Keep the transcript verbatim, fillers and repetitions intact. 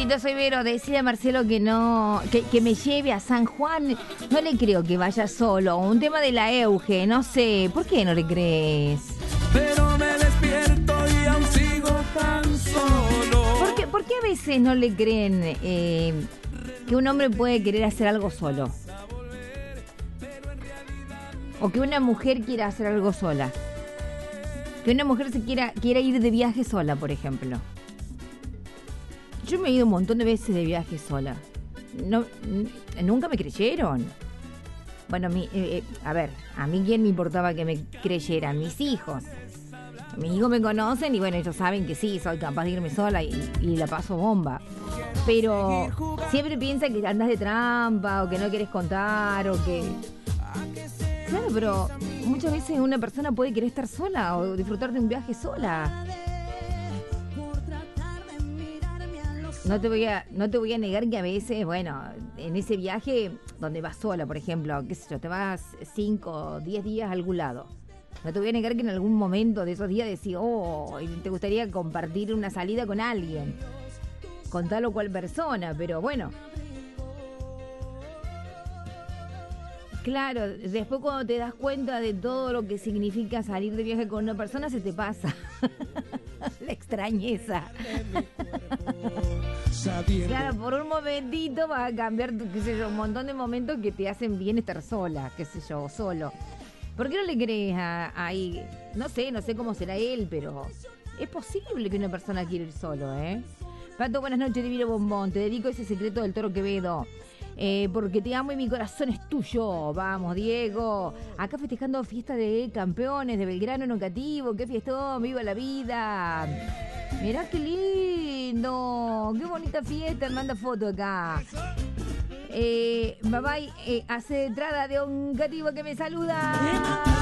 Besitos, soy Vero. Decía a Marcelo que no, que, que me lleve a San Juan. No le creo que vaya solo. Un tema de la Euge, no sé. ¿Por qué no le crees? Pero me despierto y aún sigo tan solo. ¿Por qué, por qué a veces no le creen eh, que un hombre puede querer hacer algo solo? O que una mujer quiera hacer algo sola. Que una mujer se quiera, quiera ir de viaje sola, por ejemplo. Yo me he ido un montón de veces de viaje sola. No, n- nunca me creyeron. Bueno, mi, eh, eh, a ver, a mí quién me importaba que me creyeran, mis hijos. Mis hijos me conocen y bueno, ellos saben que sí, soy capaz de irme sola y, y la paso bomba. Pero siempre piensan que andás de trampa o que no querés contar o que... Claro, pero muchas veces una persona puede querer estar sola o disfrutar de un viaje sola. No te voy a, no te voy a negar que a veces, bueno, en ese viaje donde vas sola, por ejemplo, qué sé yo, te vas cinco o diez días a algún lado. No te voy a negar que en algún momento de esos días decís, oh, te gustaría compartir una salida con alguien, con tal o cual persona, pero bueno. Claro, después cuando te das cuenta de todo lo que significa salir de viaje con una persona, se te pasa la extrañeza. Claro, por un momentito vas a cambiar, qué sé yo, un montón de momentos que te hacen bien estar sola, qué sé yo, solo. ¿Por qué no le crees a, ahí? No sé, no sé cómo será él, pero es posible que una persona quiera ir solo, ¿eh? Pato, buenas noches, divino bombón. Te dedico ese secreto del Toro Quevedo. Eh, porque te amo y mi corazón es tuyo. Vamos, Diego. Acá festejando fiesta de campeones de Belgrano en Ocativo. Qué fiestón, viva la vida. Mirá qué lindo. Qué bonita fiesta. Manda foto acá. Eh, bye bye. Eh, hace entrada de un cativo que me saluda.